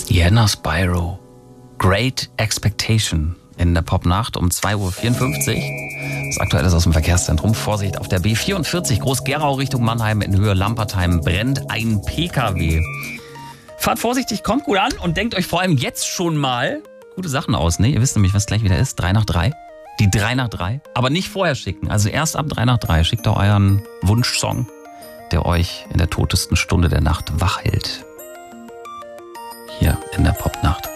Jenna Spyro. Great Expectation in der Popnacht um 2.54 Uhr. Das Aktuelle ist aus dem Verkehrszentrum. Vorsicht, auf der B44 Groß-Gerau Richtung Mannheim in Höhe Lampertheim brennt ein PKW. Fahrt vorsichtig, kommt gut an und denkt euch vor allem jetzt schon mal gute Sachen aus. Ne? Ihr wisst nämlich, was gleich wieder ist. 3 nach 3. Die 3 nach 3. Aber nicht vorher schicken. Also erst ab 3 nach 3. Schickt doch euren Wunschsong, der euch in der totesten Stunde der Nacht wach hält. Hier in der Popnacht.